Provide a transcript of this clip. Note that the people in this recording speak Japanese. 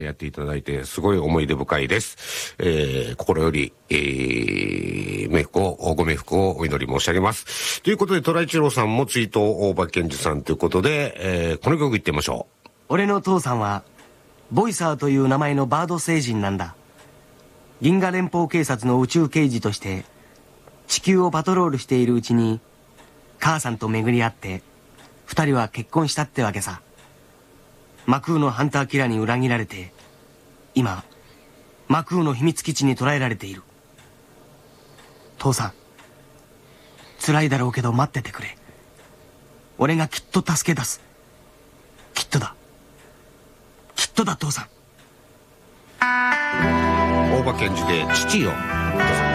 やっていただいてすごい思い出深いです。心より、ご冥福をお祈り申し上げます。ということで、虎一郎さんも追悼大場健二さんということで、この曲いってみましょう。 俺の父さんはボイサーという名前のバード星人なんだ。銀河連邦警察の宇宙刑事として地球をパトロールしているうちに母さんと巡り合って二人は結婚したってわけさ。マクーのハンターキラーに裏切られて今マクーの秘密基地に捕らえられている。父さん、辛いだろうけど待っててくれ。俺がきっと助け出す。きっとだ、きっとだ父さん。 大場健二で父よ。どうぞ。